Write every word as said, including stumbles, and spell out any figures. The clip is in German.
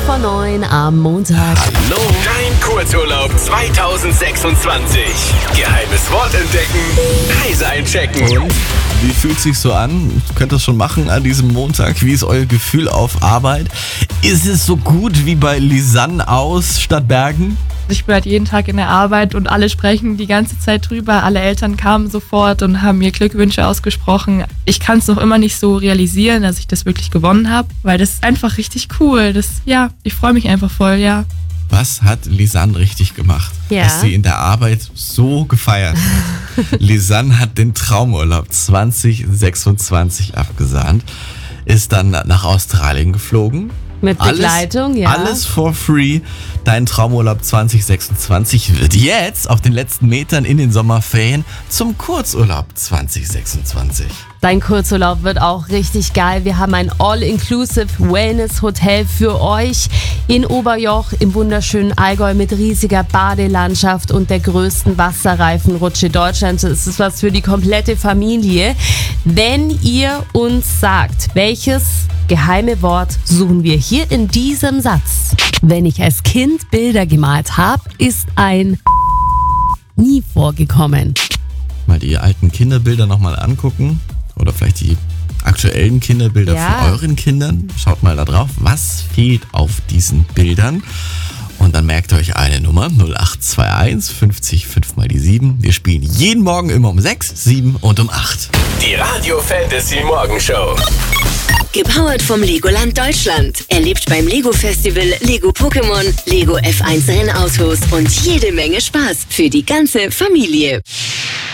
vor neun am Montag. Hallo, dein Kurzurlaub zwanzig sechsundzwanzig. Geheimes Wort entdecken, Reise einchecken. Und wie fühlt es sich so an? Könnt ihr das schon machen an diesem Montag? Wie ist euer Gefühl auf Arbeit? Ist es so gut wie bei Lisanne aus Stadtbergen? Ich bin halt jeden Tag in der Arbeit und alle sprechen die ganze Zeit drüber. Alle Eltern kamen sofort und haben mir Glückwünsche ausgesprochen. Ich kann es noch immer nicht so realisieren, dass ich das wirklich gewonnen habe, weil das ist einfach richtig cool. Das, ja, ich freue mich einfach voll, ja. Was hat Lisanne richtig gemacht, Ja. dass sie in der Arbeit so gefeiert hat? Lisanne hat den Traumurlaub zwanzig sechsundzwanzig abgesahnt, ist dann nach Australien geflogen. Mit Begleitung, alles, ja. Alles for free. Dein Traumurlaub zwanzig sechsundzwanzig wird jetzt auf den letzten Metern in den Sommerferien zum Kurzurlaub zwanzig sechsundzwanzig. Dein Kurzurlaub wird auch richtig geil. Wir haben ein All-Inclusive Wellness-Hotel für euch in Oberjoch im wunderschönen Allgäu mit riesiger Badelandschaft und der größten Wasserreifenrutsche Deutschlands. Das ist was für die komplette Familie. Wenn ihr uns sagt, welches geheime Wort suchen wir hier in diesem Satz? Wenn ich als Kind Bilder gemalt habe, ist ein nie vorgekommen. Mal die alten Kinderbilder nochmal angucken oder vielleicht die aktuellen Kinderbilder Ja. von euren Kindern. Schaut mal da drauf, was fehlt auf diesen Bildern. Und dann merkt euch eine Nummer, null acht zwei eins fünfzig fünf mal die sieben. Wir spielen jeden Morgen immer um sechs, sieben und um acht. Die Radio Fantasy Morgenshow. Gepowert vom Legoland Deutschland. Erlebt beim Lego Festival Lego Pokémon, Lego F eins Rennautos und jede Menge Spaß für die ganze Familie.